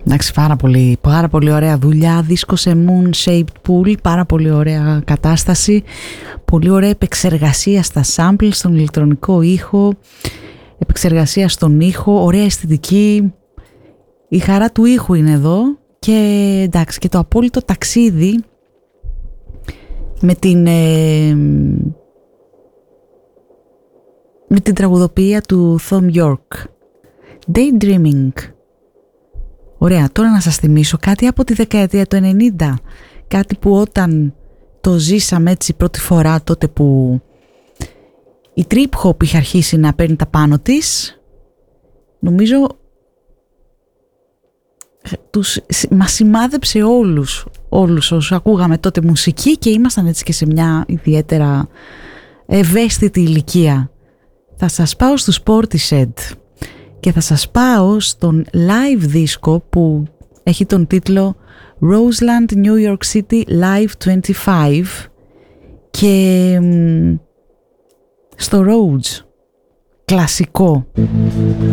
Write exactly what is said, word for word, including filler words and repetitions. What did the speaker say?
Εντάξει, πάρα πολύ, πάρα πολύ ωραία δουλειά. Δίσκο σε Moon Shaped Pool, πάρα πολύ ωραία κατάσταση. Πολύ ωραία επεξεργασία στα samples, στον ηλεκτρονικό ήχο, επεξεργασία στον ήχο, ωραία αισθητική. Η χαρά του ήχου είναι εδώ και εντάξει, και το απόλυτο ταξίδι με την, ε, με την τραγουδοποιία του Thom Yorke. Daydreaming. Ωραία, τώρα να σας θυμίσω κάτι από τη δεκαετία του ενενήντα. Κάτι που όταν το ζήσαμε έτσι πρώτη φορά, τότε που η trip hop είχε αρχίσει να παίρνει τα πάνω της, νομίζω τους, μας σημάδεψε όλους, όλους όσους ακούγαμε τότε μουσική και ήμασταν έτσι και σε μια ιδιαίτερα ευαίσθητη ηλικία. Θα σας πάω στους Portishead και θα σας πάω στον live δίσκο που έχει τον τίτλο Roseland New York City Live είκοσι πέντε και στο Rhodes, κλασικό.